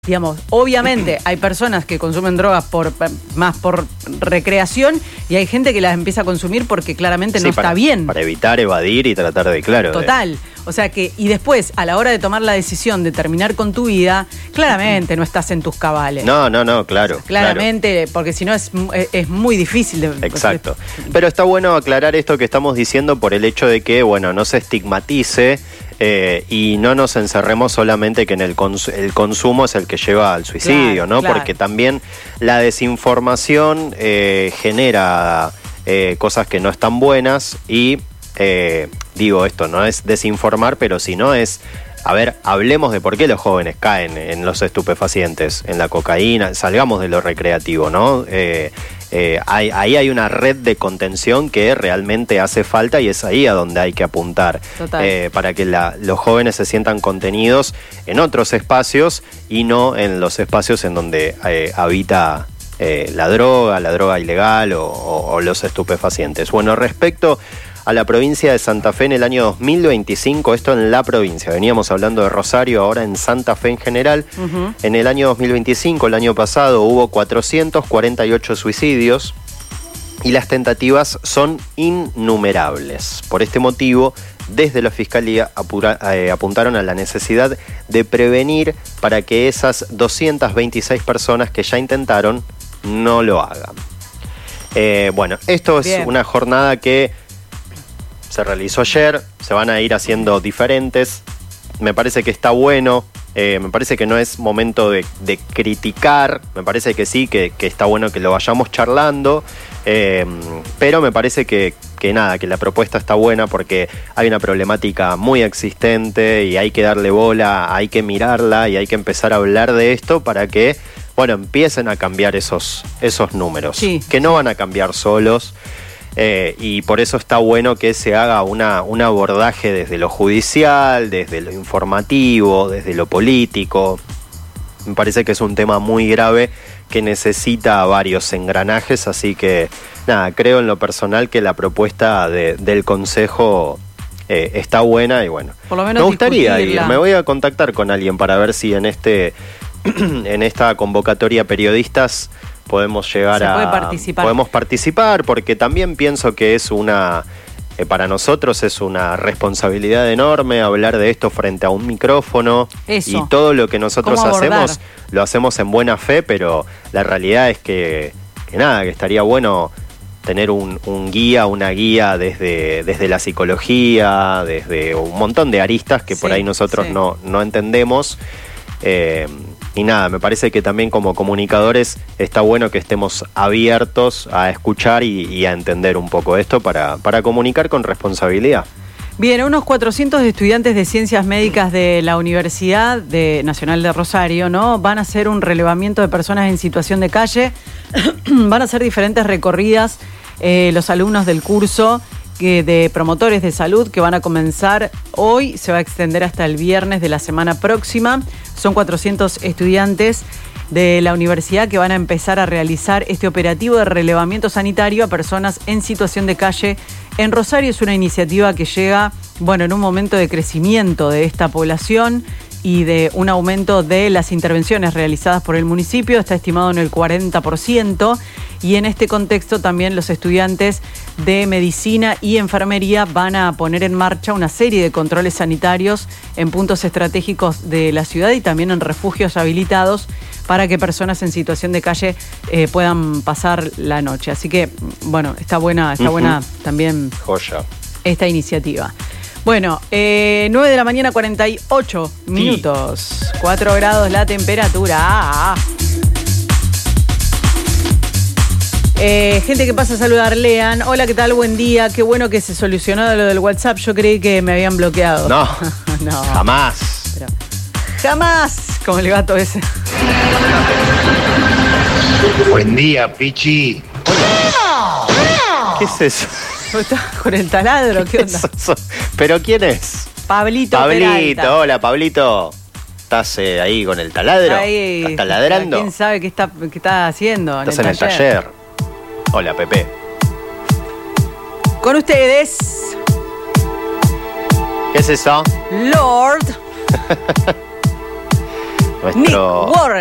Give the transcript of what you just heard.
Digamos, obviamente hay personas que consumen drogas más por recreación y hay gente que las empieza a consumir porque claramente no está bien. Para evitar, evadir y tratar de, claro. Total. O sea que, y después, a la hora de tomar la decisión de terminar con tu vida, claramente no estás en tus cabales. No, claro. Claramente, claro. Porque si no es muy difícil de... Exacto. Pero está bueno aclarar esto que estamos diciendo por el hecho de que, bueno, no se estigmatice y no nos encerremos solamente que en el consumo es el que lleva al suicidio, claro, ¿no? Claro. Porque también la desinformación genera cosas que no están buenas y... digo, esto no es desinformar, pero si no es, a ver, hablemos de por qué los jóvenes caen en los estupefacientes, en la cocaína, salgamos de lo recreativo, ¿no? Ahí hay una red de contención que realmente hace falta y es ahí a donde hay que apuntar, para que los jóvenes se sientan contenidos en otros espacios y no en los espacios en donde habita la droga ilegal o los estupefacientes. Bueno, respecto a la provincia de Santa Fe en el año 2025, esto en la provincia, veníamos hablando de Rosario, ahora en Santa Fe en general, en el año 2025, el año pasado, hubo 448 suicidios y las tentativas son innumerables. Por este motivo, desde la Fiscalía apuntaron a la necesidad de prevenir para que esas 226 personas que ya intentaron no lo hagan. Bueno, esto es Bien. Una jornada que se realizó ayer, se van a ir haciendo diferentes. Me parece que está bueno, me parece que no es momento de criticar, me parece que sí, que está bueno que lo vayamos charlando, pero me parece que la propuesta está buena porque hay una problemática muy existente y hay que darle bola, hay que mirarla y hay que empezar a hablar de esto para que, bueno, empiecen a cambiar esos números, sí, que no van a cambiar solos. Y por eso está bueno que se haga un abordaje desde lo judicial, desde lo informativo, desde lo político. Me parece que es un tema muy grave que necesita varios engranajes, así que nada, creo en lo personal que la propuesta del Consejo está buena y bueno, por lo menos me gustaría ir, me voy a contactar con alguien para ver si en esta convocatoria periodistas podemos llegar podemos participar, porque también pienso que es para nosotros es una responsabilidad enorme hablar de esto frente a un micrófono. Eso. Y todo lo que nosotros hacemos, lo hacemos en buena fe, pero la realidad es que estaría bueno tener una guía desde la psicología, desde un montón de aristas que por ahí nosotros no entendemos. Y nada, me parece que también como comunicadores está bueno que estemos abiertos a escuchar y a entender un poco esto para comunicar con responsabilidad. Bien, unos 400 estudiantes de Ciencias Médicas de la Universidad Nacional de Rosario, ¿no? Van a hacer un relevamiento de personas en situación de calle. Van a hacer diferentes recorridas los alumnos del curso de promotores de salud que van a comenzar hoy, se va a extender hasta el viernes de la semana próxima. Son 400 estudiantes de la universidad que van a empezar a realizar este operativo de relevamiento sanitario a personas en situación de calle en Rosario. Es una iniciativa que llega, en un momento de crecimiento de esta población y de un aumento de las intervenciones realizadas por el municipio, está estimado en el 40%, y en este contexto también los estudiantes de medicina y enfermería van a poner en marcha una serie de controles sanitarios en puntos estratégicos de la ciudad y también en refugios habilitados para que personas en situación de calle puedan pasar la noche. Así que, está buena también esta iniciativa. 9 de la mañana, 48 minutos. 4 grados la temperatura. Gente que pasa a saludar, Lean. Hola, ¿qué tal? Buen día. Qué bueno que se solucionó lo del WhatsApp. Yo creí que me habían bloqueado. No, jamás. Pero, jamás. Como el gato ese. Buen día, Pichi. ¿Qué es eso? ¿Estás con el taladro? ¿Qué onda? ¿Pero quién es? Pablito, Peralta. Hola, Pablito. ¿Estás ahí con el taladro? ¿Estás taladrando? ¿Quién sabe qué está haciendo? Estás en el taller. Hola, Pepe. Con ustedes. ¿Qué es eso? Lord. nuestro... Nick Warren.